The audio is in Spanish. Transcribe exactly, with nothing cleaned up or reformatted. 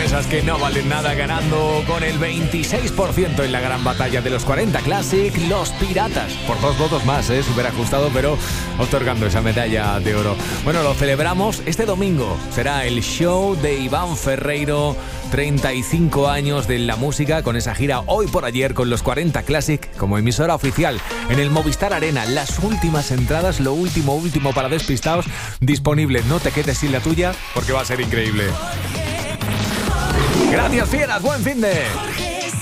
esas que no valen nada, ganando con el veintiséis por ciento en la gran batalla de los cuarenta Classic, Los Piratas. Por dos votos más, ¿eh? Súper ajustado, pero otorgando esa medalla de oro. Bueno, lo celebramos este domingo. Será el show de Iván Ferreiro, treinta y cinco años de la música, con esa gira Hoy por Ayer con los cuarenta Classic como emisora oficial en el Movistar Arena. Las últimas entradas, lo último, último para despistados, disponible. No te quedes sin la tuya porque va a ser increíble. Gracias, fieras. Buen fin de...